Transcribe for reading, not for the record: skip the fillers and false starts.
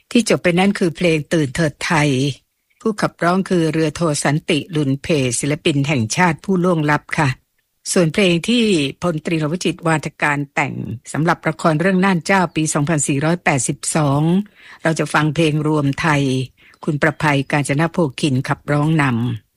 ที่จบไปนั่นคือเพลงตื่นเถิดไทยผู้ขับร้องคือเรือโทสันติลุนเพศิลปินแห่งชาติผู้ล่วงลับค่ะส่วนเพลงที่พลตรีรวจิตวาทการแต่งสำหรับละครเรื่องน่านเจ้าปี2482เราจะฟังเพลงรวมไทยคุณประภัยกาญจนโภคินขับร้องนำ